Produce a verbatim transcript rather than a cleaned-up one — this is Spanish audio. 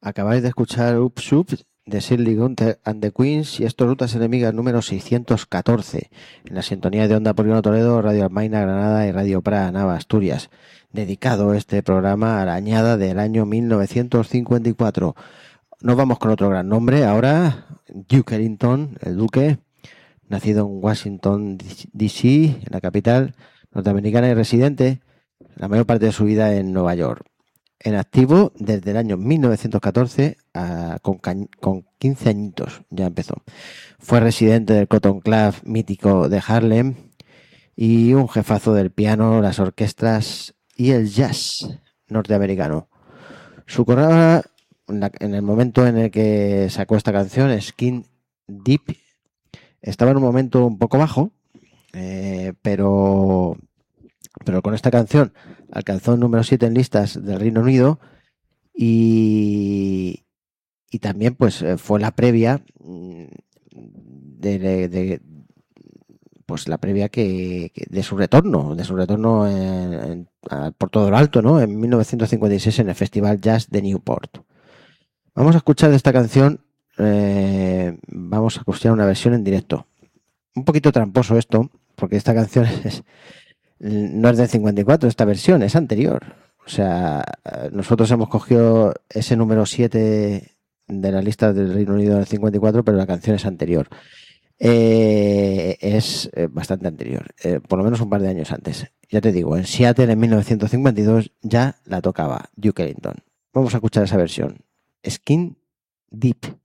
Acabáis de escuchar Up Up de Shirley Gunther and the Queens y esto Rutas Enemigas número seiscientos catorce en la sintonía de Onda Polígono Toledo, Radio Almaina Granada y Radio Praga Nava Asturias. Dedicado este programa a la añada del año mil novecientos cincuenta y cuatro. Nos vamos con otro gran nombre ahora, Duke Ellington, el Duque, nacido en Washington D C, en la capital norteamericana y residente la mayor parte de su vida en Nueva York. En activo desde el año mil novecientos catorce a, con, con quince añitos, ya empezó. Fue residente del Cotton Club mítico de Harlem y un jefazo del piano, las orquestas y el jazz norteamericano. Su carrera, en el momento en el que sacó esta canción, Skin Deep, estaba en un momento un poco bajo, eh, pero... pero con esta canción alcanzó el número siete en listas del Reino Unido y, y también pues fue la previa de, de, de pues la previa que, que de su retorno, de su retorno en, en, a, por todo lo alto, ¿no? En mil novecientos cincuenta y seis en el Festival Jazz de Newport. Vamos a escuchar esta canción, eh, vamos a escuchar una versión en directo. Un poquito tramposo esto, porque esta canción es... no es del cincuenta y cuatro, esta versión es anterior. O sea, nosotros hemos cogido ese número siete de la lista del Reino Unido del cincuenta y cuatro, pero la canción es anterior. Eh, es bastante anterior, eh, por lo menos un par de años antes. Ya te digo, en Seattle en mil novecientos cincuenta y dos ya la tocaba Duke Ellington. Vamos a escuchar esa versión. Skin Deep.